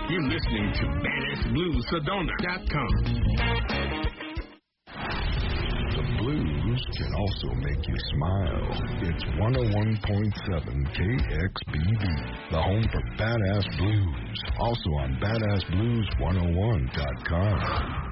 You're listening to BadassBluesSedona.com. The blues can also make you smile. It's 101.7 KXBB, the home for Badass Blues. Also on BadassBlues101.com.